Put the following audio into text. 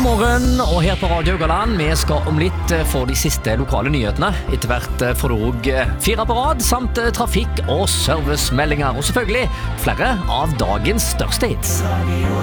morgen, og her på Radio Haugaland, vi skal om litt få de siste lokale nyhetene. Etter hvert får du også 4 på rad, samt trafikk- og servicemeldinger, og selvfølgelig flere av dagens største hits.